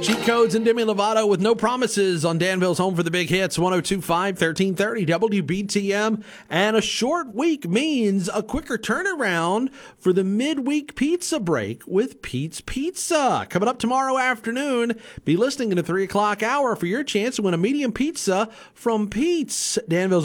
Cheat Codes and Demi Lovato with No Promises on Danville's home for the big hits, 102.5, 1330 WBTM. And a short week means a quicker turnaround for the midweek pizza break with Pete's Pizza. Coming up tomorrow afternoon, be listening in the 3 o'clock hour for your chance to win a medium pizza from Pete's. Danville's